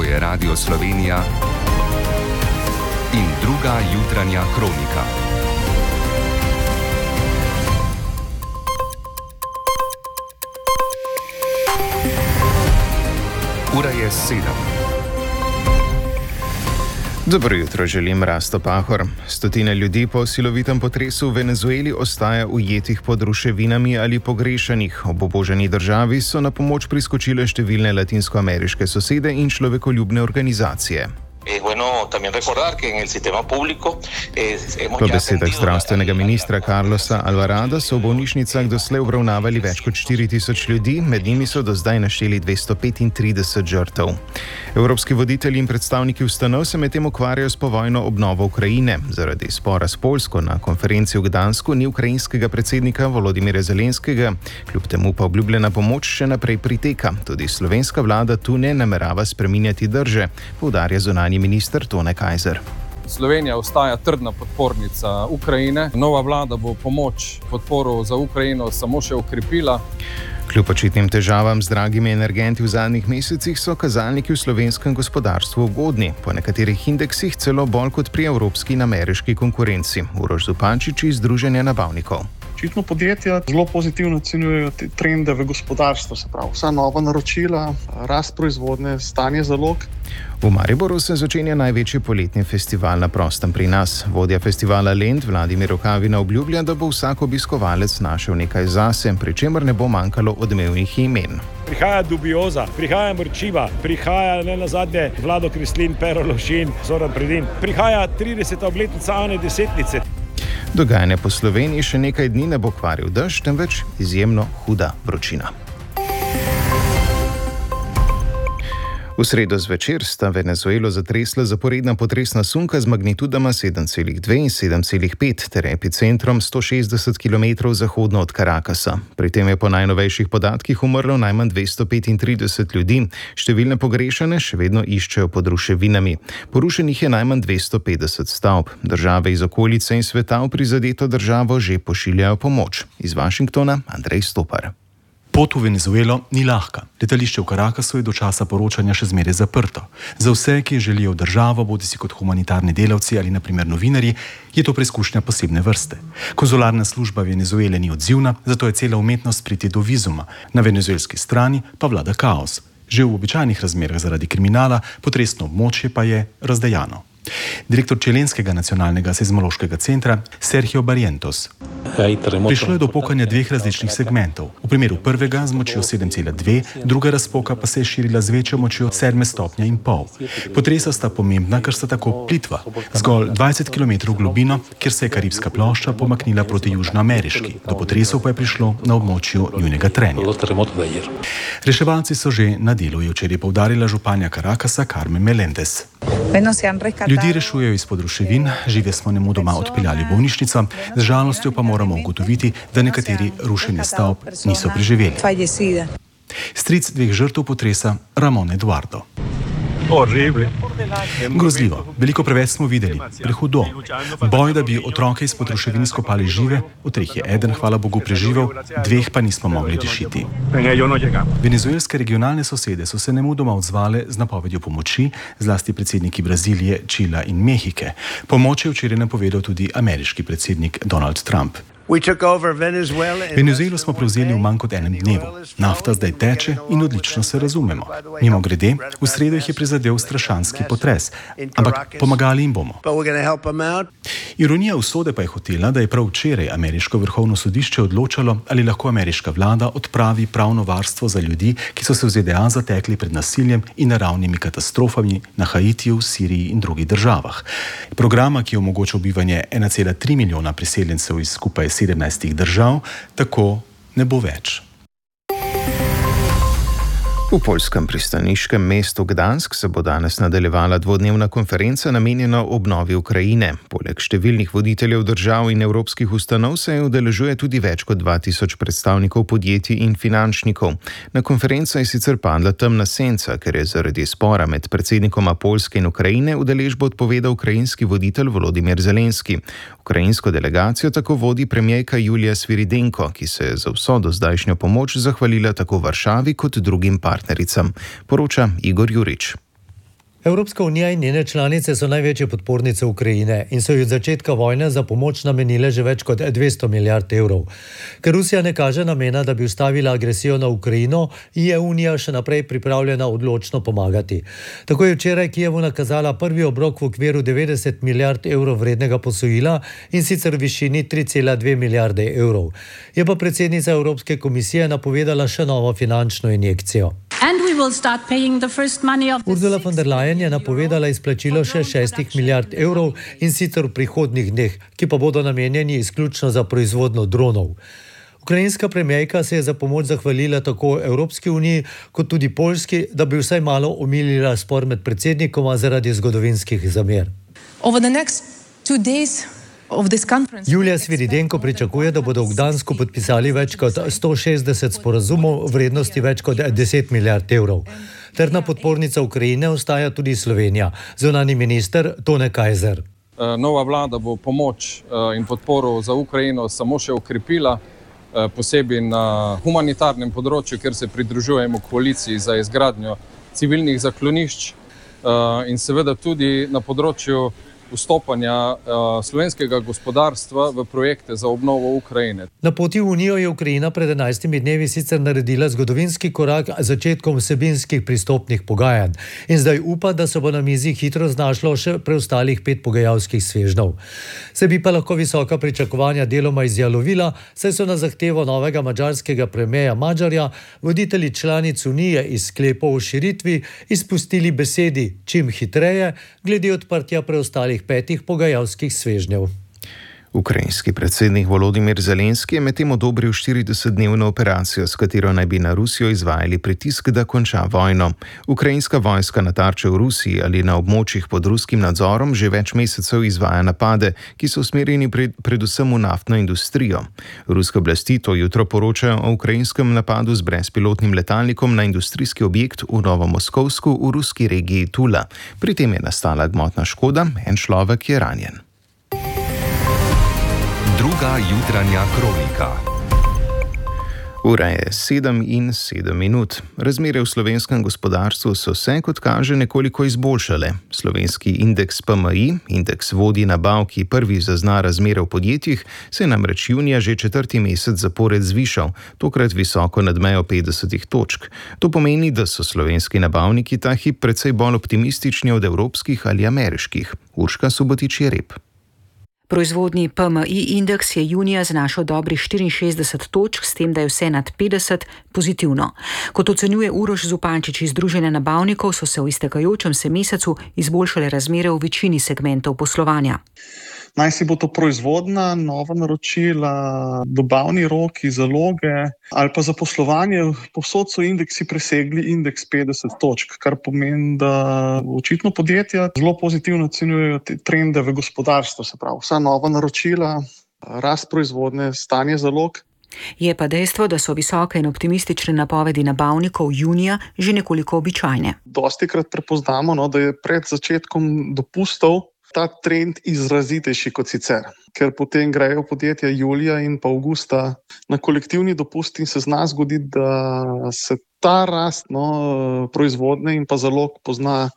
je Radio Slovenija in druga jutranja kronika. Ura je 7. Dobro jutro, želim Rasto Pahor. Stotine ljudi po silovitem potresu v Venezueli ostaja ujetih pod ruševinami ali pogrešanih. Ob oboženi državi so na pomoč priskočile številne latinskoameriške sosede in človekoljubne organizacije. Po besedah zdravstvenega ministra Carlosa Alvarada so v bolnišnicah doslej obravnavali več kot 4000 ljudi, med njimi so do zdaj našteli 235 žrtev. Evropski voditelji in predstavniki ustanov se medtem ukvarjajo s povojno obnovo Ukrajine. Zaradi spora s Poljsko na konferenci v Gdansku ni ukrajinskega predsednika Volodymyra Zelenskega, kljub temu pa obljubljena pomoč še naprej priteka. Tudi slovenska vlada tu ne namerava spreminjati drže, poudarja zunanji minister Tone Kajzer. Slovenija ostaja trdna podpornica Ukrajine. Nova vlada bo podporo za Ukrajino samo še okrepila. Kljub očitnim težavam z dragimi energenti v zadnjih mesecih so kazalniki v slovenskem gospodarstvu ugodni, po nekaterih indeksih celo bolj kot pri evropski in ameriški konkurenci. Uroš Zupančič iz Združenja nabavnikov. Očitno podjetja zelo pozitivno ocenjujejo te trende v gospodarstvu, se pravi vsa nova naročila, rast proizvodnje, stanje zalog. V Mariboru se začenja največji poletni festival na prostem pri nas. Vodja festivala Lent Vladimir Rukavina obljublja, da bo vsak obiskovalec našel nekaj zase, pri čemer ne bo manjkalo odmevnih imen. Prihaja Dubioza, prihaja Mrčiva, prihaja ne nazadnje Vlado Kreslin, Pero Lovšin, Zoran Predin, prihaja 30. obletnica Ane Desetnice. Dogajanje po Sloveniji še nekaj dni ne bo kvaril dež, temveč izjemno huda vročina. V sredo zvečer sta Venezuelo zatresla zaporedna potresna sunka z magnitudama 7,2 in 7,5 ter epicentrom 160 km zahodno od Caracasa. Pri tem je po najnovejših podatkih umrlo najmanj 235 ljudi, številne pogrešane še vedno iščejo pod ruševinami. Porušenih je najmanj 250 stavb. Države iz okolice in sveta v prizadeto državo že pošiljajo pomoč. Iz Washingtona Andrej Stopar. Pot v Venezuelo ni lahka. Letališče v Caracasu je do časa poročanja še zmeraj zaprto. Za vse, ki želijo v državo, bodisi kot humanitarni delavci ali na primer novinarji, je to preizkušnja posebne vrste. Konzularna služba Venezuele ni odzivna, zato je cela umetnost priti do vizuma. Na venezuelski strani pa vlada kaos. Že v običajnih razmerah zaradi kriminala, potresno območje pa je razdejano. Direktor Čilenskega nacionalnega seizmološkega centra Sergio Barrientos. Prišlo je do pokanja dveh različnih segmentov. V primeru prvega z močjo 7,2, druga razpoka pa se je širila z večjo močjo 7,5 stopnje. Potresa sta pomembna, ker sta tako plitva. Zgolj 20 km globino, kjer se je Karibska plošča pomaknila proti južnoameriški. Do potresov pa je prišlo na območju njunega trenja. Reševalci so že na delu, je včeraj poudarila županja Caracasa Carmen Melendez. Ljudi rešujejo izpod ruševin, žive smo nemudoma odpeljali v bolnišnico, z žalostjo pa moramo ugotoviti, da nekateri rušenje stavb niso preživeli. Stric dveh žrtev potresa Ramon Eduardo. Grozljivo, veliko preveč smo videli, prehudo. Boj, da bi otroke izpod ruševin skopali žive, v treh je eden, hvala Bogu, preživel, dveh pa nismo mogli rešiti. Venezuelske regionalne sosede so se nemudoma odzvale z napovedjo pomoči, zlasti predsedniki Brazilije, Čila in Mehike. Pomoč je včeraj napovedal tudi ameriški predsednik Donald Trump. Venezuelo smo prevzeli v manj kot enem dnevu. Nafta zdaj teče in odlično se razumemo. Mimogrede, v sredo jih je prizadel strašanski potres, ampak pomagali jim bomo. Ironija usode pa je hotela, da je prav včeraj ameriško vrhovno sodišče odločalo, ali lahko ameriška vlada odpravi pravno varstvo za ljudi, ki so se v ZDA zatekli pred nasiljem in naravnimi katastrofami na Haitiju, Siriji in drugih državah. Programa, ki je omogočal bivanje 1,3 milijona priseljencev iz skupaj 17 držav, tako ne bo več. V poljskem pristaniškem mestu Gdansk se bo danes nadaljevala dvodnevna konferenca namenjena obnovi Ukrajine. Poleg številnih voditeljev držav in evropskih ustanov se udeležuje tudi več kot 2000 predstavnikov podjetij in finančnikov. Na konferenco je sicer padla temna senca, ker je zaradi spora med predsednikoma Poljske in Ukrajine udeležbo odpovedal ukrajinski voditelj Volodymyr Zelenski. Ukrajinsko delegacijo tako vodi premierka Julija Sviridenko, ki se je za vso dozdajšnjo pomoč zahvalila tako Varšavi kot drugim partnericam, poroča Igor Jurič. Evropska unija in njene članice so največje podpornice Ukrajine in so ji od začetka vojne za pomoč namenile že več kot 200 milijard evrov. Ker Rusija ne kaže namena, da bi ustavila agresijo na Ukrajino, je Unija še naprej pripravljena odločno pomagati. Tako je včeraj Kijevu nakazala prvi obrok v okviru 90 milijard evrov vrednega posojila in sicer v višini 3,2 milijarde evrov. Je pa predsednica Evropske komisije napovedala še novo finančno injekcijo. Ursula von der Leyen je napovedala izplačilo še 6 milijard evrov in sicer v prihodnjih dneh, ki pa bodo namenjeni izključno za proizvodnjo dronov. Ukrajinska premijerka se je za pomoč zahvalila tako Evropski uniji kot tudi Poljski, da bi vsaj malo omilila spor med predsednikoma zaradi zgodovinskih zamer. Julija Sviridenko pričakuje, da bodo v Gdansku podpisali več kot 160 sporazumov vrednosti več kot 10 milijard evrov. Trdna podpornica Ukrajine ostaja tudi Slovenija, zunanji minister Tone Kajzer. Nova vlada bo pomoč in podporo za Ukrajino samo še okrepila, posebej na humanitarnem področju, kjer se pridružujemo koaliciji za izgradnjo civilnih zaklonišč in seveda tudi na področju vstopanja slovenskega gospodarstva v projekte za obnovo Ukrajine. Na poti v Unijo je Ukrajina pred 11 dnevi sicer naredila zgodovinski korak z začetkom vsebinskih pristopnih pogajanj in zdaj upa, da se bo na mizi hitro znašlo še preostalih 5 pogajalskih svežnjev. Se bi pa lahko visoka pričakovanja deloma izjalovila, saj so na zahtevo novega madžarskega premierja Madžarja voditelji članic Unije iz sklepov o širitvi izpustili besedi čim hitreje glede odprtja preostalih 5 pogajalskih svežnjev. Ukrajinski predsednik Volodimir Zelenski je medtem odobril 40-dnevno operacijo, s katero naj bi na Rusijo izvajali pritisk, da konča vojno. Ukrajinska vojska na tarče v Rusiji ali na območjih pod ruskim nadzorom že več mesecev izvaja napade, ki so usmerjeni predvsem v naftno industrijo. Ruske oblasti to jutro poročajo o ukrajinskem napadu z brezpilotnim letalnikom na industrijski objekt v Novomoskovsku v ruski regiji Tula. Pri tem je nastala gmotna škoda, en človek je ranjen. Druga jutranja kronika. Ura je 7:07. Razmere v slovenskem gospodarstvu so se, kot kaže, nekoliko izboljšale. Slovenski indeks PMI, indeks vodij nabav, ki prvi zazna razmere v podjetjih, se je namreč junija že 4. mesec zapored zvišal, tokrat visoko nad mejo 50 točk. To pomeni, da so slovenski nabavniki ta hip precej bolj optimistični od evropskih ali ameriških. Urška Subotič-Jereb. Proizvodni PMI indeks je junija znašal dobrih 64 točk, s tem, da je vse nad 50 pozitivno. Kot ocenjuje Uroš Zupančič iz Združenja nabavnikov, so se v iztekajočem se mesecu izboljšale razmere v večini segmentov poslovanja. Naj si bo to proizvodna, nova naročila, dobavni roki, zaloge ali pa zaposlovanje, povsod so indeksi presegli indeks 50 točk, kar pomeni, da očitno podjetja zelo pozitivno ocenjujejo te trende v gospodarstvu, se pravi vsa nova naročila, rast proizvodne, stanje zalog. Je pa dejstvo, da so visoke in optimistične napovedi nabavnikov junija že nekoliko običajne. Dostikrat prepoznamo, da je pred začetkom dopustov ta trend izrazitejši kot sicer, ker potem grejo podjetja julija in pa avgusta na kolektivni dopust in se zna zgoditi, da se ta rast proizvodne in pa zalog pozna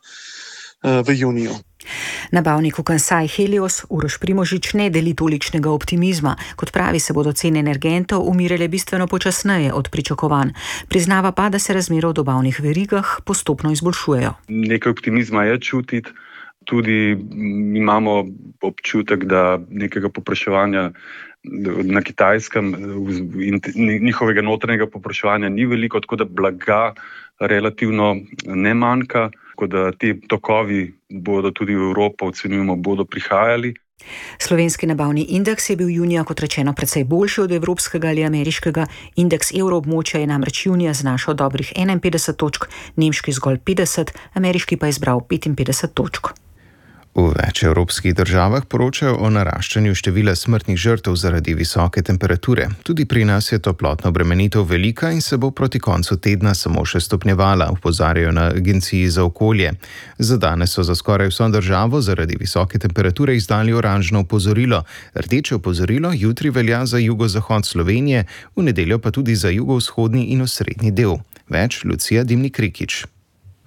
v juniju. Nabavnik v Kansai Helios Uroš Primožič ne deli tolikšnega optimizma. Kot pravi, se bodo cene energentov umirile bistveno počasneje od pričakovanj. Priznava pa, da se razmere v dobavnih verigah postopno izboljšujejo. Nekaj optimizma je čutiti. Tudi imamo občutek, da nekega povpraševanja na Kitajskem in njihovega notranjega povpraševanja ni veliko, tako da blaga relativno ne manjka, tako da ti tokovi bodo tudi v Evropo, ocenjujemo, bodo prihajali. Slovenski nabavni indeks je bil junija, kot rečeno, precej boljši od evropskega ali ameriškega. Indeks evroobmočja je namreč junija znašal dobrih 51 točk, nemški zgolj 50, ameriški pa je zbral 55 točk. V več evropskih državah poročajo o naraščanju števila smrtnih žrtev zaradi visoke temperature. Tudi pri nas je toplotna obremenitev velika in se bo proti koncu tedna samo še stopnjevala, opozarjajo na Agenciji za okolje. Za danes so za skoraj vso državo zaradi visoke temperature izdali oranžno opozorilo. Rdeče opozorilo jutri velja za jugozahod Slovenije, v nedeljo pa tudi za jugovzhodni in osrednji del. Več Lucija Dimnik-Rikić.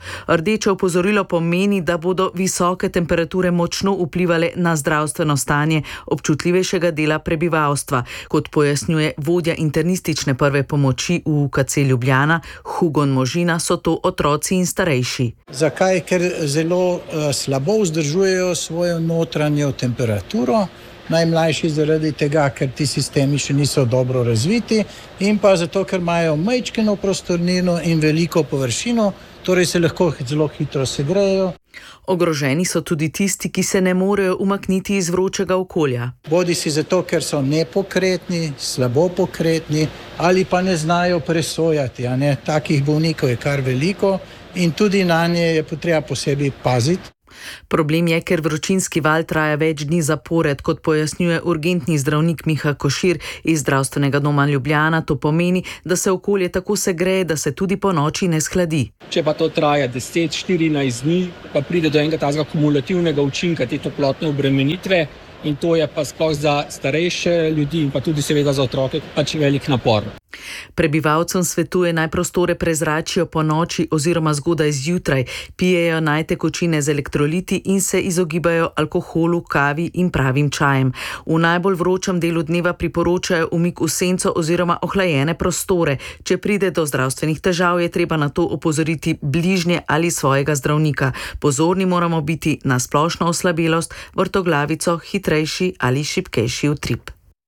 Rdeče opozorilo pomeni, da bodo visoke temperature močno vplivale na zdravstveno stanje občutljivejšega dela prebivalstva, kot pojasnjuje vodja internistične prve pomoči v UKC Ljubljana, Hugon Možina, so to otroci in starejši. Zakaj? Ker zelo slabo vzdržujejo svojo notranjo temperaturo. Najmlajši zaradi tega, ker ti sistemi še niso dobro razviti, in pa zato, ker imajo majčkeno prostornino in veliko površino, torej se lahko zelo hitro segrejo. Ogroženi so tudi tisti, ki se ne morejo umakniti iz vročega okolja. Bodi si zato, ker so nepokretni, slabo pokretni ali pa ne znajo presojati. Takih bolnikov je kar veliko in tudi na nje je potreba posebej paziti. Problem je, ker vročinski val traja več dni zapored, kot pojasnjuje urgentni zdravnik Miha Košir iz Zdravstvenega doma Ljubljana. To pomeni, da se okolje tako segreje, da se tudi po noči ne shladi. Če pa to traja 10-14 dni, pa pride do enega tazga kumulativnega učinka te toplotne obremenitve in to je pa sploh za starejše ljudi in pa tudi seveda za otroke pač velik napor. Prebivalcem svetuje naj prostore prezračijo po noči oziroma zgodaj zjutraj, pijejo naj tekočine z elektroliti in se izogibajo alkoholu, kavi in pravim čajem. V najbolj vročem delu dneva priporočajo umik v senco oziroma ohlajene prostore. Če pride do zdravstvenih težav, je treba na to opozoriti bližnje ali svojega zdravnika. Pozorni moramo biti na splošno oslabelost, vrtoglavico, hitrejši ali šibkejši utrip.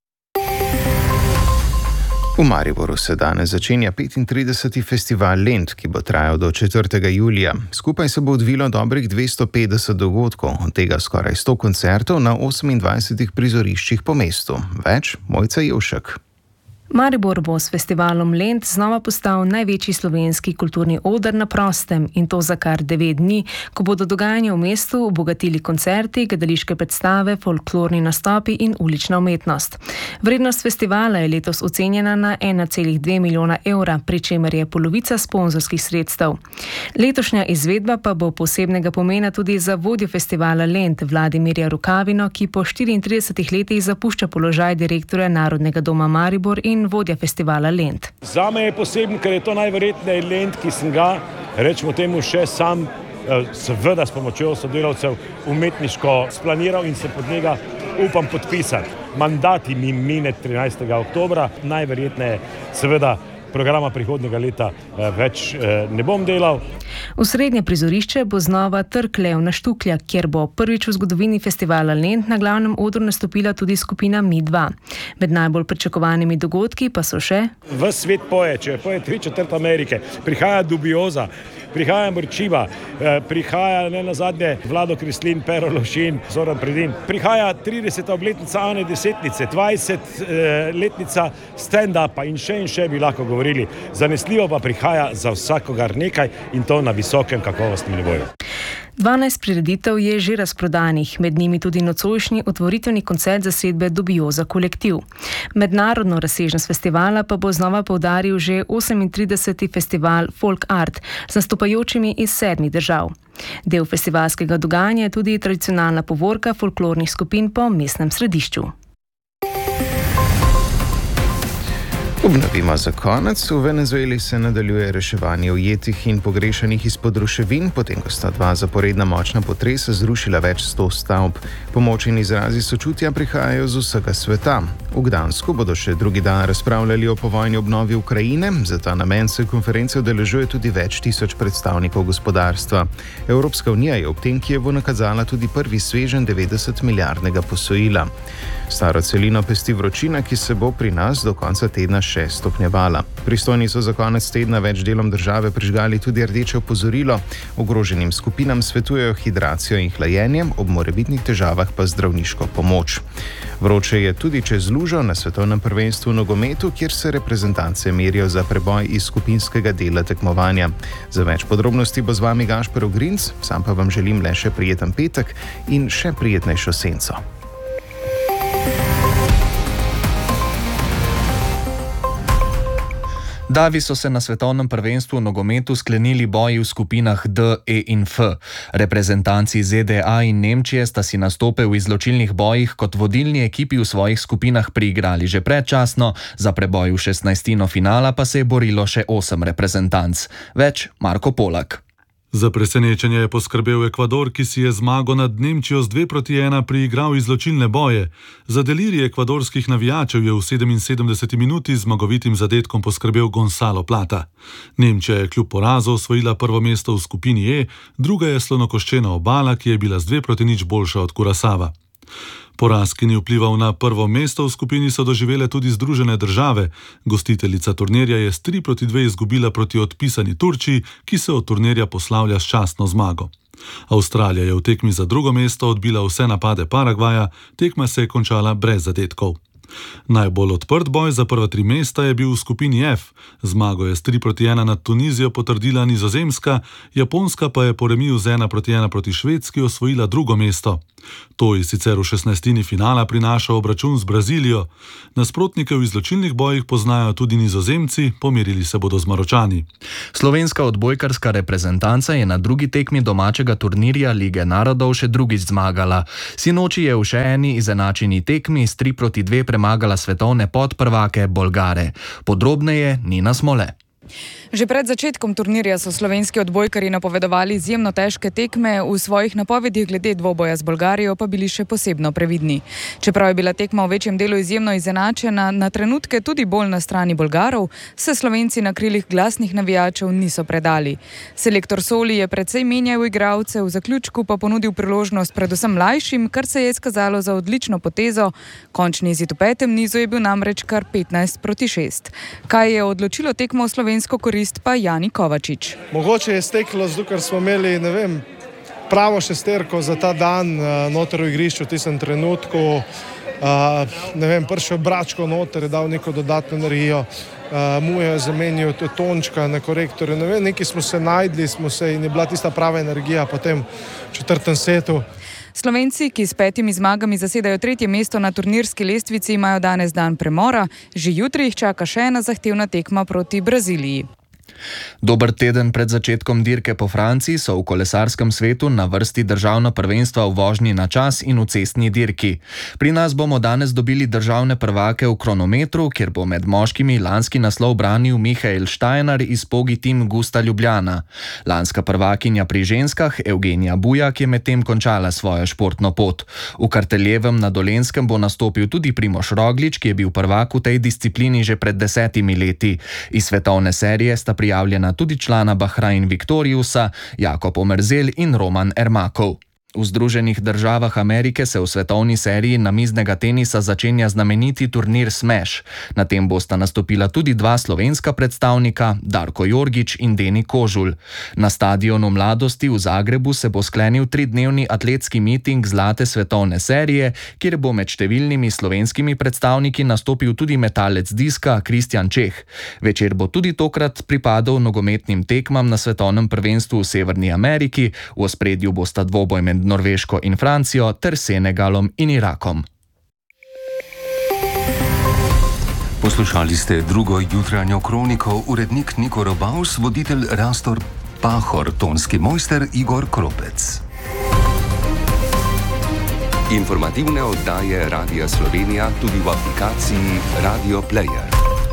V Mariboru se danes začenja 35. festival Lent, ki bo trajal do 4. julija. Skupaj se bo odvilo dobrih 250 dogodkov, od tega skoraj 100 koncertov na 28 prizoriščih po mestu. Več Mojca Jevšek. Maribor bo s festivalom Lent znova postal največji slovenski kulturni oder na prostem in to za kar 9 dni, ko bodo dogajanje v mestu obogatili koncerti, gledališke predstave, folklorni nastopi in ulična umetnost. Vrednost festivala je letos ocenjena na 1,2 milijona evra, pri čemer je polovica sponzorskih sredstev. Letošnja izvedba pa bo posebnega pomena tudi za vodjo festivala Lent, Vladimirja Rukavino, ki po 34 letih zapušča položaj direktorja Narodnega doma Maribor in vodja festivala Lent. Zame je poseben, ker je to najverjetneje Lent, ki sem ga, rečemo temu, še sam, seveda s pomočjo sodelavcev, umetniško splaniral in se pod njega upam podpisati. Mandat mi mine 13. oktobra, najverjetneje seveda programa prihodnjega leta več ne bom delal. Osrednje prizorišče bo znova Trg Levna Štuklja, kjer bo prvič v zgodovini festivala Lent na glavnem odru nastopila tudi skupina Mi-2. Med najbolj pričakovanimi dogodki pa so še Ves svet poje, če poje 3/4 Amerike, prihaja Dubioza, prihaja Mrčiva, prihaja ne nazadnje Vlado Kreslin, Pero Lovšin, Zoran Predin, prihaja 30. obletnica Ane Desetnice, 20-letnica stand-upa in še bi lahko govorili. Zanesljivo pa prihaja za vsakogar nekaj in to na visokem kakovostnem nivoju. 12 prireditev je že razprodanih, med njimi tudi nocojšnji otvoritveni koncert zasedbe Dubioza kolektiv. Mednarodno razsežnost festivala pa bo znova poudaril že 38. festival Folk Art z nastopajočimi iz 7 držav. Del festivalskega dogajanja je tudi tradicionalna povorka folklornih skupin po mestnem središču. Obnovimo za konec. V Venezueli se nadaljuje reševanje ujetih in pogrešanih izpod ruševin, potem ko sta 2 zaporedna močna potresa zrušila več 100 stavb. Pomoč in izrazi sočutja prihajajo z vsega sveta. V Gdansku bodo še drugi dan razpravljali o povojni obnovi Ukrajine, za ta namen se konference udeležuje tudi več tisoč predstavnikov gospodarstva. Evropska unija je ob tem Kijevu nakazala tudi prvi sveženj 90-milijardnega posojila. Staro celino pesti vročina, ki se bo pri nas do konca tedna še stopnjevala. Pristojni so za konec tedna več delom države prižgali tudi rdeče opozorilo. Ogroženim skupinam svetujejo hidracijo in hlajenje, ob morebitnih težavah pa zdravniško pomoč. Vroče je tudi čez lužo na svetovnem prvenstvu v nogometu, kjer se reprezentance merijo za preboj iz skupinskega dela tekmovanja. Za več podrobnosti bo z vami Gašper Ogrinc, sam pa vam želim le še prijeten petek in še prijetnejšo senco. Davi so se na svetovnem prvenstvu v nogometu sklenili boji v skupinah D, E in F. Reprezentanci ZDA in Nemčije sta si nastope v izločilnih bojih kot vodilni ekipi v svojih skupinah priigrali že predčasno, za preboj v 16. finala pa se je borilo še 8 reprezentanc. Več Marko Polak. Za presenečenje je poskrbel Ekvador, ki si je zmago nad Nemčijo z 2-1 priigral izločilne boje. Za delirij ekvadorskih navijačev je v 77 minuti z zmagovitim zadetkom poskrbel Gonzalo Plata. Nemčija je kljub porazu osvojila prvo mesto v skupini E, druga je slonokoščena Obala, ki je bila z 2-0 boljša od Kurasava. Poraz, ki ni vplival na prvo mesto v skupini, so doživele tudi Združene države. Gostiteljica turnirja je s 3-2 izgubila proti odpisani Turčiji, ki se od turnirja poslavlja s častno zmago. Avstralija je v tekmi za drugo mesto odbila vse napade Paragvaja, tekma se je končala brez zadetkov. Najbolj odprt boj za prva 3 mesta je bil v skupini F. Zmago je s 3-1 nad Tunizijo potrdila Nizozemska, Japonska pa je po remiju z 1-1 proti Švedski osvojila drugo mesto. To je sicer v 16. finala prinaša obračun z Brazilijo. Nasprotnike v izločilnih bojih poznajo tudi Nizozemci, pomerili se bodo z Maročani. Slovenska odbojkarska reprezentanca je na drugi tekmi domačega turnirja Lige narodov še drugič zmagala. Sinoči je v še eni izenačeni tekmi s 3-2 premagala svetovne podprvake Bolgare. Podrobneje Nina Smole. Že pred začetkom turnirja so slovenski odbojkarji napovedovali izjemno težke tekme, v svojih napovedih glede dvoboja z Bolgarijo pa bili še posebno previdni. Čeprav je bila tekma v večjem delu izjemno izenačena, na trenutke tudi bolj na strani Bolgarov, se Slovenci na krilih glasnih navijačev niso predali. Selektor Soli je precej menjal igralce, v zaključku pa ponudil priložnost predvsem mlajšim, kar se je izkazalo za odlično potezo. Končni izid v 5. nizu je bil namreč kar 15-6. Kaj je odločilo tekmo v slovensko korist, pa Jani Kovačič. Mogoče je steklo, zato ker smo imeli, pravo šesterko za ta dan noter v igrišču v tistem trenutku. Prišel Bračko noter, je dal neko dodatno energijo, Mujo je zamenil Tončka na korektorju. Nekaj smo se najdli, in je bila tista prava energija potem v 4. setu. Slovenci, ki s 5 zmagami zasedajo 3. mesto na turnirski lestvici, imajo danes dan premora, že jutri jih čaka še ena zahtevna tekma proti Braziliji. Dober teden pred začetkom dirke po Franciji so v kolesarskem svetu na vrsti državna prvenstva v vožnji na čas in v cestni dirki. Pri nas bomo danes dobili državne prvake v kronometru, kjer bo med moškimi lanski naslov branil Mihael Steiner iz Pogi Team Gusta Ljubljana. Lanska prvakinja pri ženskah Evgenija Bujak je medtem končala svojo športno pot. V Karteljevem na Dolenjskem bo nastopil tudi Primož Roglič, ki je bil prvak v tej disciplini že pred 10 leti. Iz svetovne serije sta prijavljena tudi člana Bahrain Victoriusa, Jakob Omerzel in Roman Ermakov. V Združenih državah Amerike se v svetovni seriji namiznega tenisa začenja znameniti turnir Smash. Na tem bosta nastopila tudi 2 slovenska predstavnika, Darko Jorgič in Deni Kožul. Na stadionu Mladosti v Zagrebu se bo sklenil 3-dnevni atletski miting zlate svetovne serije, kjer bo med številnimi slovenskimi predstavniki nastopil tudi metalec diska Kristjan Čeh. Večer bo tudi tokrat pripadal nogometnim tekmam na svetovnem prvenstvu v Severni Ameriki, v ospredju bosta dvoboj med Norveško in Francijo ter Senegalom in Irakom. Poslušali ste drugo jutranjo kroniko, urednik Niko Robaus, voditelj Rastor Pahor, tonski mojster Igor Kropec. Informativne oddaje Radia Slovenija tudi v aplikaciji Radio Player.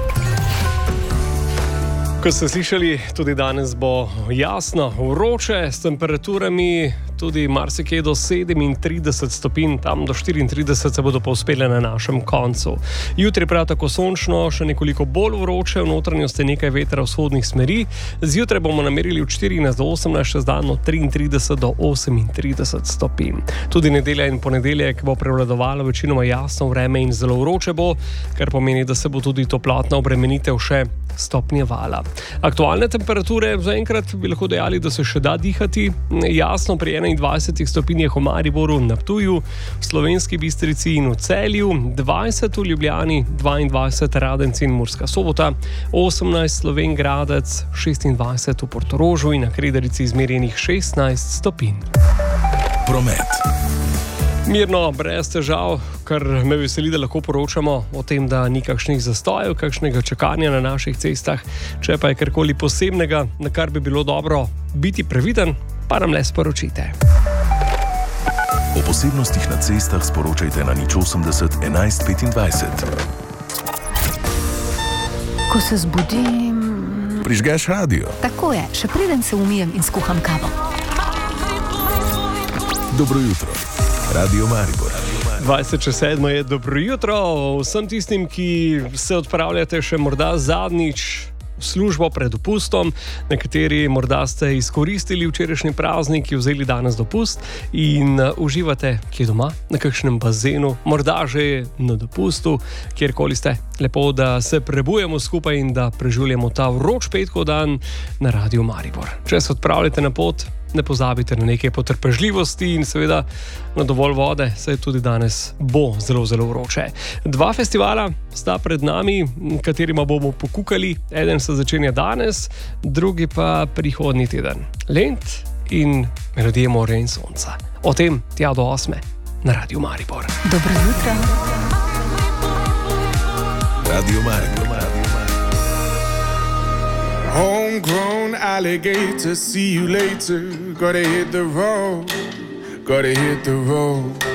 Kot ste slišali, tudi danes bo jasno, vroče, s temperaturami tudi marsikje do 37 stopinj, tam do 34 se bodo povzpele na našem koncu. Jutri prav tako sončno, še nekoliko bolj vroče, v notranjosti nekaj vetra vzhodnih smeri. Zjutraj bomo namerili od 14 do 18, še z dan od 33 do 38 stopinj. Tudi nedelja in ponedeljek bo prevladovalo večinoma jasno vreme in zelo vroče bo, kar pomeni, da se bo tudi toplotna obremenitev še stopnjevala. Aktualne temperature zaenkrat bi lahko dejali, da se še da dihati. Jasno pri 21 stopinjah v Mariboru, na Ptuju, v Slovenski Bistrici in v Celju, 20 v Ljubljani, 22 Radenci in Murska Sobota, 18 Slovenj Gradec, 26 v Portorožu in na Krederici izmerjenih 16 stopinj. Promet. Mirno, brez težav, kar me veseli, da lahko poročamo o tem, da ni kakšnih zastojev, kakšnega čakanja na naših cestah. Če pa je karkoli posebnega, na kar bi bilo dobro biti previden, pa nam le sporočite. O posebnostih na cestah sporočajte na 080 11 25. Ko se zbudim, prižgeš radio. Tako je, še preden se umijem in skuham kavo. Dobro jutro, Radio Maribor. 20:07 je dobro jutro vsem tistim, ki se odpravljate še morda zadnjič v službo pred dopustom. Nekateri morda ste izkoristili včerajšnji praznik, vzeli danes dopust in uživate kje doma, na kakšnem bazenu, morda že na dopustu, kjerkoli ste. Lepo, da se prebujemo skupaj in da preživljamo ta vroč petkov dan na Radio Maribor. Če se odpravljate na pot, ne pozabite na nekaj potrpežljivosti in seveda na dovolj vode, saj tudi danes bo zelo, zelo vroče. 2 festivala sta pred nami, katerima bomo pokukali. Eden se začenja danes, drugi pa prihodnji teden. Lent in Melodije morja in sonca. O tem tja do 8. na Radio Maribor. Dobro jutro. Radio Maribor. Homegrown alligator, see you later. Gotta hit the road, gotta hit the road.